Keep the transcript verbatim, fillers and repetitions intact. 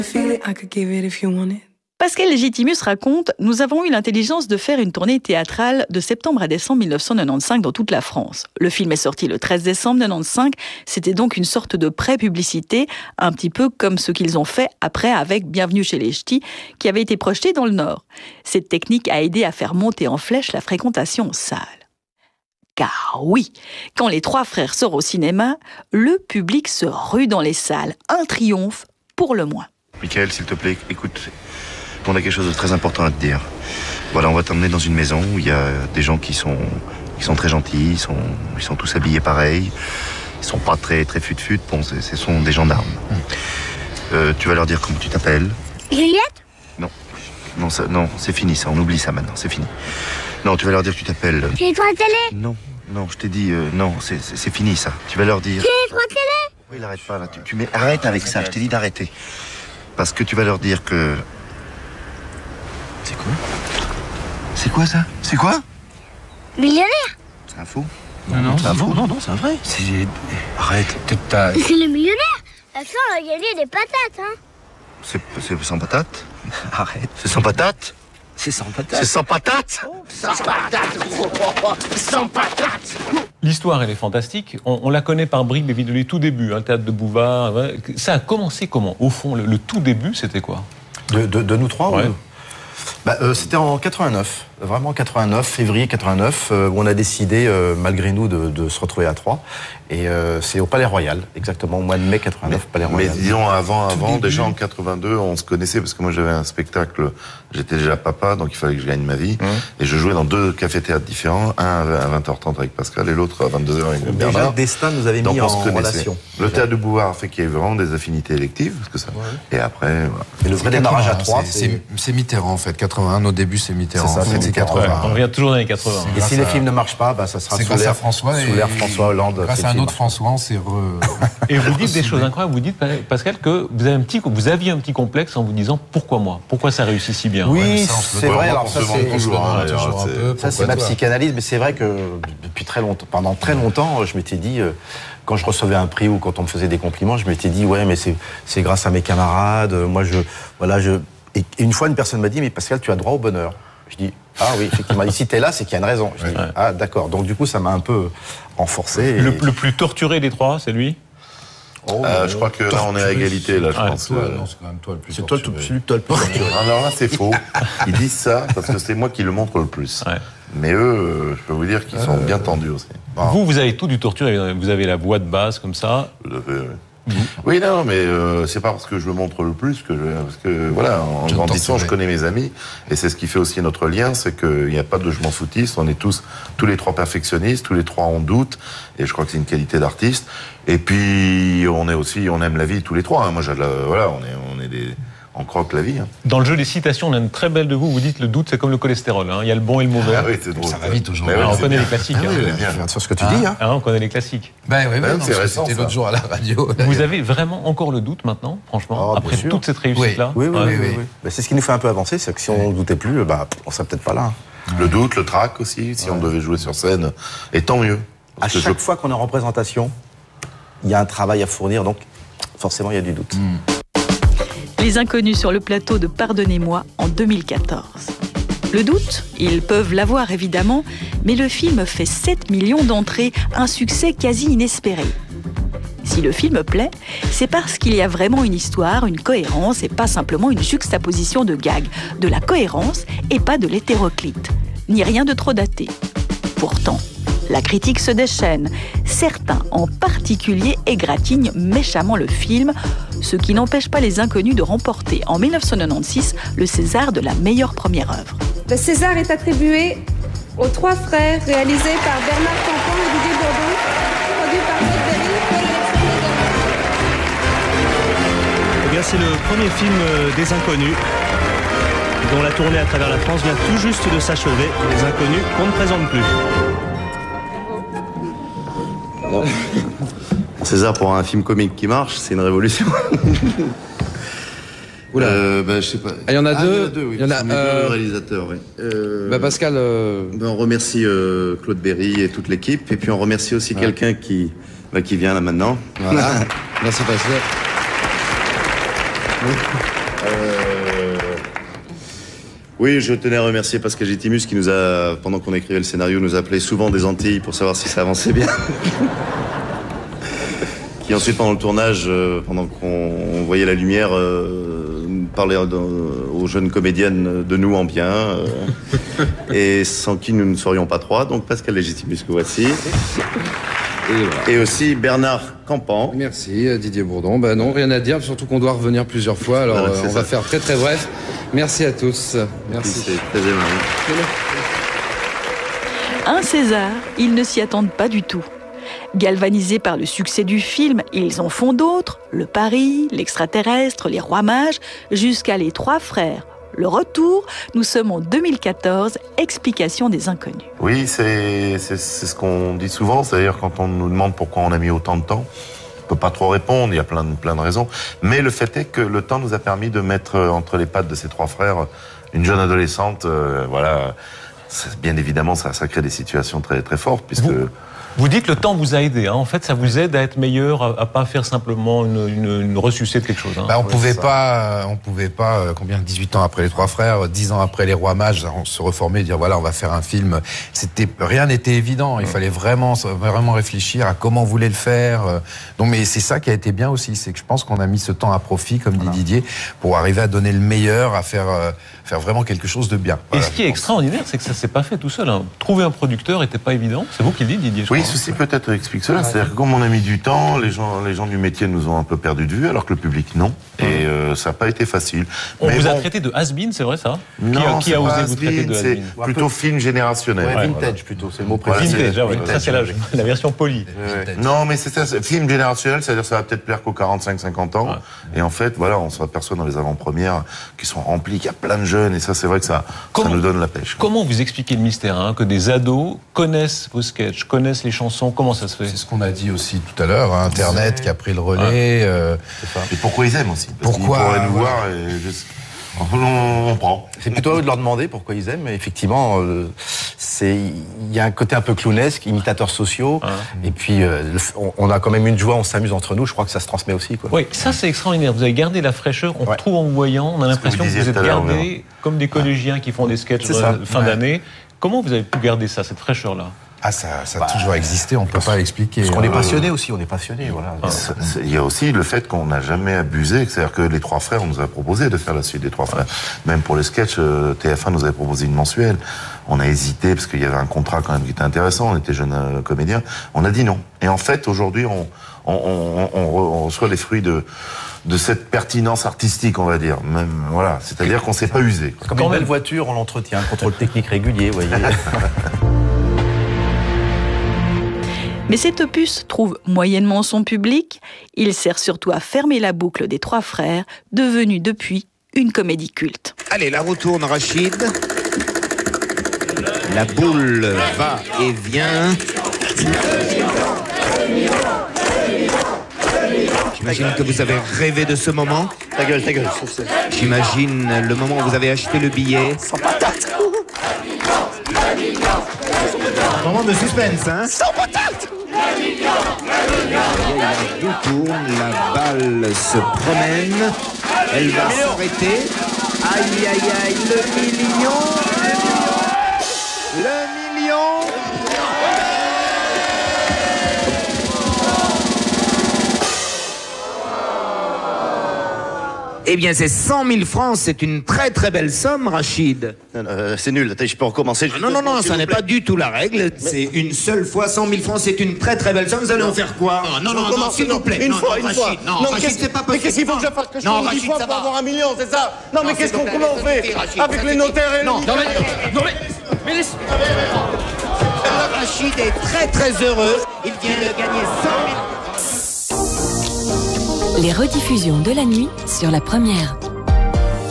Pascal Légitimus raconte « Nous avons eu l'intelligence de faire une tournée théâtrale de septembre à décembre mille neuf cent quatre-vingt-quinze dans toute la France. Le film est sorti le treize décembre mille neuf cent quatre-vingt-quinze. C'était donc une sorte de pré-publicité, un petit peu comme ce qu'ils ont fait après avec Bienvenue chez les Ch'tis, qui avait été projeté dans le Nord. Cette technique a aidé à faire monter en flèche la fréquentation en salle. Car oui, quand les trois frères sortent au cinéma, le public se rue dans les salles. Un triomphe pour le moins. Michael, s'il te plaît, écoute, on a quelque chose de très important à te dire. Voilà, on va t'emmener dans une maison où il y a des gens qui sont, qui sont très gentils, ils sont, ils sont tous habillés pareil, ils sont pas très, très fut-fut, bon, ce sont des gendarmes. Mmh. Euh, tu vas leur dire comment tu t'appelles. Juliette ? Non, non, ça, non, c'est fini ça, on oublie ça maintenant, c'est fini. Non, tu vas leur dire que tu t'appelles... J'ai les trois télé. Non, non, je t'ai dit, euh, non, c'est, c'est, c'est fini ça. Tu vas leur dire... J'ai les trois télé. Oui, il arrête pas là, tu, tu mets... Arrête avec ça, je t'ai dit d'arrêter. Parce que tu vas leur dire que... C'est quoi ? C'est quoi ça ? C'est quoi ? Millionnaire. C'est un faux ? Non, non, c'est un faux. Non, non, c'est un vrai. C'est... Arrête. C'est le millionnaire. La fin, on a gagné des patates, hein. C'est, c'est sans patate ? Arrête. C'est sans patate ? C'est sans patate. C'est sans patate ? Sans patates. Sans patates. L'histoire, elle est fantastique. On, on la connaît par bribes et vidéos, les tout débuts, hein, théâtre de Bouvard. Ouais. Ça a commencé comment ? Au fond, le, le tout début, c'était quoi ? de, de, de nous trois ouais. ou... bah, euh, C'était en quatre-vingt-neuf, vraiment quatre-vingt-neuf, février quatre-vingt-neuf, euh, où on a décidé, euh, malgré nous, de, de se retrouver à trois. Et euh, c'est au Palais Royal, exactement, au mois de mai quatre-vingt-neuf, mais, Palais Royal. Mais disons, avant, avant déjà en quatre-vingt-deux, on se connaissait, parce que moi j'avais un spectacle, j'étais déjà papa, donc il fallait que je gagne ma vie, mmh. et je jouais dans deux cafés-théâtres différents, un à vingt heures trente avec Pascal, et l'autre à vingt-deux heures avec Bernard. Déjà, le destin nous avait donc mis on en se connaissait. relation. Le théâtre de Bouvard fait qu'il y a eu vraiment des affinités électives, parce que ça... Ouais. Et après, voilà. Et le vrai démarrage à trois, c'est... C'est, c'est Mitterrand, en fait. quatre-vingt-un, nos débuts, c'est Mitterrand. C'est ça, c'est c'est quatre-vingts. Ouais, on revient toujours dans les quatre-vingts. Et si les films ne marchent pas, bah, ça sera c'est sous l'ère François, sous l'ère François Hollande. Grâce à un autre François, on s'est re... Et vous dites des choses incroyables. Vous dites, Pascal, que vous, avez un petit, vous aviez un petit complexe en vous disant pourquoi moi ? Pourquoi ça réussit si bien ? Oui, ouais, ça, c'est vrai. Alors ça, c'est, toujours, hein, toujours un peu, ça, c'est ma psychanalyse, mais c'est vrai que depuis très longtemps, pendant très longtemps, je m'étais dit, euh, quand je recevais un prix ou quand on me faisait des compliments, je m'étais dit, ouais, mais c'est, c'est grâce à mes camarades. Moi, je, voilà, je. Et une fois, une personne m'a dit, mais Pascal, tu as droit au bonheur. Je dis, ah oui, effectivement. Et si t'es là, c'est qu'il y a une raison. Je dis, ouais. Ah d'accord. Donc du coup, ça m'a un peu renforcé. Et... Le, le plus torturé des trois, c'est lui ? Oh, euh, je crois que là, on est à égalité, là, je ah, pense. Toi, euh... non, c'est quand même toi le plus c'est torturé. toi le plus, toi le plus torturé. Alors là, c'est faux. Ils disent ça parce que c'est moi qui le montre le plus. Ouais. Mais eux, euh, je peux vous dire qu'ils euh... sont bien tendus aussi. Bon. Vous, vous avez tout du torturé. Vous avez la voix de basse comme ça. Tout à fait, oui. Mmh. Oui, non, mais euh, c'est pas parce que je le montre le plus que je, parce que voilà, en je grandissant, je connais mes amis et c'est ce qui fait aussi notre lien, c'est qu'il n'y a pas de je m'en foutiste, on est tous, tous les trois perfectionnistes, tous les trois on doute et je crois que c'est une qualité d'artiste. Et puis on est aussi, on aime la vie tous les trois. Hein. Moi, j'ai, voilà, on est, on est des, on croque la vie. Hein. Dans le jeu des citations, on a une très belle de vous. Vous dites le doute, c'est comme le cholestérol. Hein. Il y a le bon et le mauvais. Ah oui, c'est drôle. Ça va vite aujourd'hui. Ouais, on connaît bien. Les classiques. Ah, hein. oui, bien. Bien sûr ce que tu ah. dis. Hein. Ah, on connaît les classiques. Ben oui, ben, non, c'est récent, c'était l'autre jour à la radio. Vous avez vraiment encore le doute maintenant, franchement, oh, après toute cette réussite-là. Oui, oui, oui. oui, oui, oui. Ben, c'est ce qui nous fait un peu avancer, c'est que si on ne doutait plus, bah, on serait peut-être pas là. Hein. Le doute, le trac aussi, si ouais. on devait jouer sur scène, et tant mieux. À chaque je... fois qu'on est en représentation, il y a un travail à fournir, donc forcément il y a du doute. Mm. Les Inconnus sur le plateau de Pardonnez-moi en deux mille quatorze. Le doute, ils peuvent l'avoir évidemment, mais le film fait sept millions d'entrées, un succès quasi inespéré. Si le film plaît, c'est parce qu'il y a vraiment une histoire, une cohérence et pas simplement une juxtaposition de gags, de la cohérence et pas de l'hétéroclite, ni rien de trop daté. Pourtant, la critique se déchaîne. Certains, en particulier, égratignent méchamment le film, ce qui n'empêche pas les Inconnus de remporter en dix-neuf cent quatre-vingt-seize le César de la meilleure première œuvre. Le César est attribué aux Trois Frères, réalisé par Bernard Campan et Didier Bourdon, produit par Claude Berry et Eh bien, c'est le premier film des Inconnus, dont la tournée à travers la France vient tout juste de s'achever. Les Inconnus qu'on ne présente plus. Non. César, pour un film comique qui marche, c'est une révolution. Oula. Euh, bah, je sais pas. Il y en a ah, deux. Il y en a deux, oui. Il y en a, euh... deux réalisateurs, oui. Euh... Bah Pascal. Euh... Bah, on remercie euh, Claude Berry et toute l'équipe, et puis on remercie aussi ouais. quelqu'un qui, bah, qui vient là maintenant. Voilà. Merci Pascal. Euh... Oui, je tenais à remercier Pascal Gétimus qui nous a, pendant qu'on écrivait le scénario, nous appelait souvent des Antilles pour savoir si ça avançait bien. Qui ensuite, pendant le tournage, euh, pendant qu'on voyait la lumière, euh, parlait aux jeunes comédiennes de nous en bien, euh, et sans qui nous ne serions pas trois. Donc Pascal Gétimus que voici. Et, voilà. Et aussi Bernard Campan. Merci Didier Bourdon. Ben non, rien à dire, surtout qu'on doit revenir plusieurs fois. Alors voilà, euh, on ça. va faire très très bref. Merci à tous. Merci. C'est très aimable. Un César, ils ne s'y attendent pas du tout. Galvanisés par le succès du film, ils en font d'autres, Le Pari, L'Extraterrestre, Les Rois Mages, jusqu'à Les Trois Frères. Le retour, nous sommes en deux mille quatorze, explication des inconnus. Oui, c'est c'est ce qu'on dit souvent, c'est-à-dire quand on nous demande pourquoi on a mis autant de temps, on peut pas trop répondre, il y a plein de, plein de raisons, mais le fait est que le temps nous a permis de mettre entre les pattes de ces trois frères une jeune adolescente, euh, voilà, bien évidemment ça, ça crée des situations très, très fortes, puisque... Vous... Vous dites que le temps vous a aidé, hein. En fait, ça vous aide à être meilleur, à, à pas faire simplement une, une, une ressucée de quelque chose. Hein. Bah, on oui, pouvait pas, on pouvait pas, combien, dix-huit ans après les Trois Frères, dix ans après les Rois Mages, on se reformer, dire voilà, on va faire un film. C'était, rien n'était évident. Il ouais. fallait vraiment, vraiment réfléchir à comment on voulait le faire. Donc, mais c'est ça qui a été bien aussi, c'est que je pense qu'on a mis ce temps à profit, comme dit voilà. Didier, pour arriver à donner le meilleur, à faire, euh, faire vraiment quelque chose de bien. Voilà, et ce qui est extraordinaire, c'est que ça s'est pas fait tout seul. Hein. Trouver un producteur était pas évident. C'est vous qui le dites, Didier. Je oui, crois. Ceci peut-être explique cela. C'est-à-dire que comme on a mis du temps, les gens, les gens du métier nous ont un peu perdu de vue, alors que le public non. Et euh, ça n'a pas été facile. On Mais vous bon, a traité de has-been, c'est vrai ça? Non, qui a, qui a osé vous traiter de c'est has-been? plutôt film générationnel. Ouais, Ouais, vintage voilà. plutôt, c'est le mot précis. Vintage, ah ouais. Vintage. Ça c'est la, la version polie. Ouais. Non, mais c'est ça, c'est film générationnel, c'est-à-dire que ça va peut-être plaire qu'aux quarante-cinq cinquante ans. Ouais. Et en fait, voilà, on s'aperçoit dans les avant-premières qui sont remplies, qu'il y a plein de jeunes, et ça, c'est vrai que ça, comment, ça nous donne la pêche. Comment vous expliquez le mystère, hein, que des ados connaissent vos sketchs, connaissent les chansons? Comment ça se fait? C'est ce qu'on a dit aussi tout à l'heure, hein, Internet ouais. qui a pris le relais. Ouais. Euh... Et pourquoi ils aiment aussi? Parce pourquoi qu'ils pourraient nous voir et juste... On, on prend. C'est plutôt à eux de leur demander pourquoi ils aiment, mais effectivement, euh, c'est, il y a un côté un peu clownesque, imitateurs sociaux, ah. et puis euh, on, on a quand même une joie, on s'amuse entre nous, je crois que ça se transmet aussi, quoi. Oui, ça c'est extraordinaire, vous avez gardé la fraîcheur, on ouais. retrouve en vous voyant, on a l'impression que vous, que vous êtes gardé comme des collégiens qui font des sketchs de fin ouais. d'année. Comment vous avez pu garder ça, cette fraîcheur-là? Ah, ça, ça a bah, toujours existé, on ne peut pas l'expliquer. Parce qu'on est passionné aussi, on est passionné, voilà. Il y a aussi le fait qu'on n'a jamais abusé, c'est-à-dire que les Trois Frères, on nous a proposé de faire la suite des Trois Frères. Même pour les sketchs, T F un nous avait proposé une mensuelle. On a hésité, parce qu'il y avait un contrat quand même qui était intéressant, on était jeunes euh, comédiens. On a dit non. Et en fait, aujourd'hui, on, on, on, on, on reçoit les fruits de... de cette pertinence artistique, on va dire. Même, voilà. C'est-à-dire qu'on ne s'est pas usé. Comme une belle voiture, on l'entretient, un contrôle technique régulier, vous voyez. Mais cet opus trouve moyennement son public. Il sert surtout à fermer la boucle des Trois Frères, devenue depuis une comédie culte. Allez, la roue tourne, Rachid. La boule va et vient. J'imagine que vous avez rêvé de ce moment. Ta gueule, ta gueule. J'imagine le moment où vous avez acheté le billet. Sans patate. Moment de suspense, hein. Sans patate. La roue tourne, la balle se promène. Elle va s'arrêter. Aïe, aïe, aïe, le million. Le million. Eh bien, c'est cent mille francs, c'est une très très belle somme, Rachid. Euh, c'est nul, je peux recommencer. Ah, non, non, non, ça n'est pas du tout la règle. C'est une seule fois, cent mille francs, c'est une très très belle somme. Vous allez en faire quoi? Non, non, non, non, s'il vous plaît. Une fois, une fois. Non, Rachid, c'est pas possible. Mais qu'est-ce qu'il faut que je fasse? Que je fasse dix fois pour avoir un million, c'est ça? Non, mais qu'est-ce qu'on comment on fait? Avec les notaires et... Non, non, mais... Non, mais... Mais laisse... Rachid est très très heureux. Il vient de gagner cent mille. Les rediffusions de la nuit sur La Première.